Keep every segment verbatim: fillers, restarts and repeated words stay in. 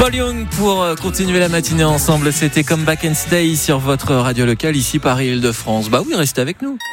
Paul Young pour continuer la matinée ensemble. C'était Come Back and Stay sur votre radio locale ici Paris-Île-de-France. Bah oui, restez avec nous.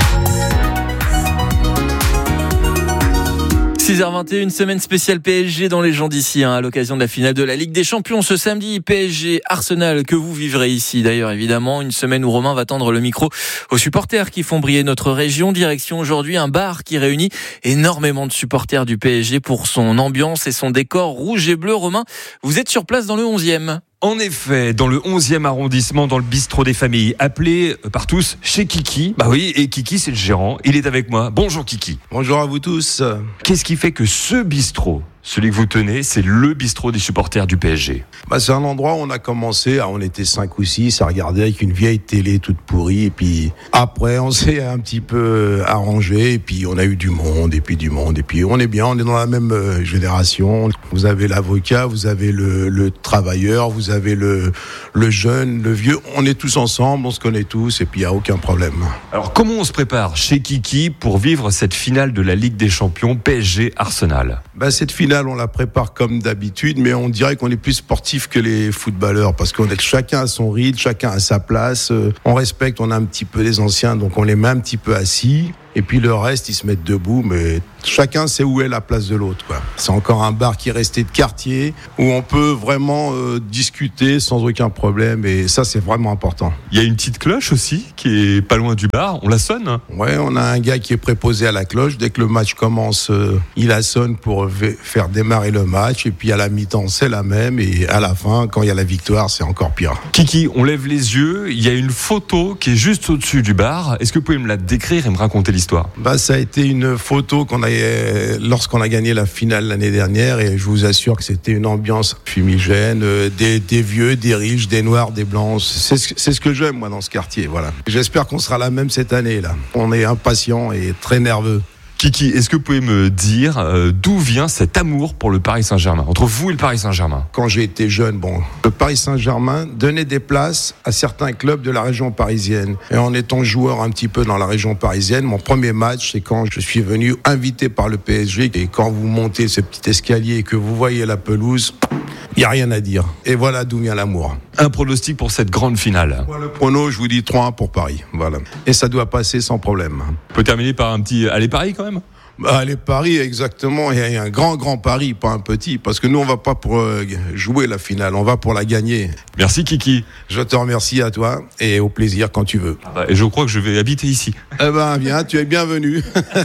six heures vingt et une, semaine spéciale P S G dans les gens d'ici, hein, à l'occasion de la finale de la Ligue des Champions ce samedi. P S G Arsenal que vous vivrez ici d'ailleurs évidemment, une semaine où Romain va tendre le micro aux supporters qui font briller notre région. Direction aujourd'hui un bar qui réunit énormément de supporters du P S G pour son ambiance et son décor rouge et bleu. Romain, vous êtes sur place dans le onzième. En effet, dans le onzième arrondissement, dans le bistrot des familles, appelé par tous chez Kiki. Bah oui, et Kiki, c'est le gérant. Il est avec moi. Bonjour Kiki. Bonjour à vous tous. Qu'est-ce qui fait que ce bistrot, celui que vous tenez, c'est le bistrot des supporters du P S G? Bah, c'est un endroit où on a commencé, on était cinq ou six à regarder avec une vieille télé toute pourrie. Et puis après, on s'est un petit peu arrangé. Et puis on a eu du monde, et puis du monde. Et puis on est bien, on est dans la même euh, génération. Vous avez l'avocat, vous avez le, le travailleur, vous avez le, le jeune, le vieux. On est tous ensemble, on se connaît tous, et puis il n'y a aucun problème. Alors comment on se prépare chez Kiki pour vivre cette finale de la Ligue des Champions P S G Arsenal? Bah, cette finale, on la prépare comme d'habitude, mais on dirait qu'on est plus sportif que les footballeurs, parce qu'on est chacun à son rythme, chacun à sa place. On respecte, on a un petit peu les anciens, donc on les met un petit peu assis. Et puis le reste, ils se mettent debout, mais chacun sait où est la place de l'autre, quoi. C'est encore un bar qui est resté de quartier, où on peut vraiment euh, discuter sans aucun problème, et ça, c'est vraiment important. Il y a une petite cloche aussi, qui est pas loin du bar, on la sonne. Ouais, on a un gars qui est préposé à la cloche. Dès que le match commence, euh, il la sonne pour v- faire démarrer le match, et puis à la mi-temps, c'est la même, et à la fin, quand il y a la victoire, c'est encore pire. Kiki, on lève les yeux, il y a une photo qui est juste au-dessus du bar. Est-ce que vous pouvez me la décrire et me raconter l'histoire? Bah, ça a été une photo qu'on a, lorsqu'on a gagné la finale l'année dernière, et je vous assure que c'était une ambiance fumigène, euh, des, des vieux, des riches, des noirs, des blancs. C'est ce, c'est ce que j'aime, moi, dans ce quartier, voilà. J'espère qu'on sera la même cette année, là. On est impatients et très nerveux. Kiki, est-ce que vous pouvez me dire euh, d'où vient cet amour pour le Paris Saint-Germain, entre vous et le Paris Saint-Germain? Quand j'ai été jeune, bon, le Paris Saint-Germain donnait des places à certains clubs de la région parisienne. Et en étant joueur un petit peu dans la région parisienne, mon premier match, c'est quand je suis venu invité par le P S G. Et quand vous montez ce petit escalier et que vous voyez la pelouse, il n'y a rien à dire. Et voilà d'où vient l'amour. Un pronostic pour cette grande finale? Le prono, je vous dis trois un pour Paris. Voilà. Et ça doit passer sans problème. On peut terminer par un petit allez Paris quand même? Bah, les paris, exactement. Il y a un grand, grand pari, pas un petit. Parce que nous, on va pas pour euh, jouer la finale, on va pour la gagner. Merci Kiki. Je te remercie à toi et au plaisir quand tu veux. Ah bah, et je crois que je vais habiter ici. Eh ben, viens, tu es bienvenu.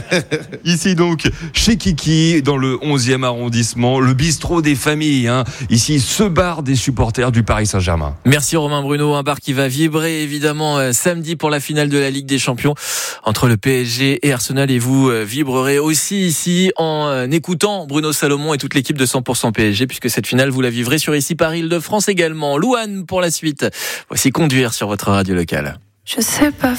Ici donc, chez Kiki, dans le onzième arrondissement, le bistrot des familles. Hein. Ici, ce bar des supporters du Paris Saint-Germain. Merci Romain Bruno, un bar qui va vibrer évidemment euh, samedi pour la finale de la Ligue des Champions entre le P S G et Arsenal, et vous euh, vibrerez aussi ici en euh, écoutant Bruno Salomon et toute l'équipe de cent pour cent P S G, puisque cette finale vous la vivrez sur ici Paris-Île-de-France également. Louane pour la suite. Voici Conduire sur votre radio locale. Je sais pas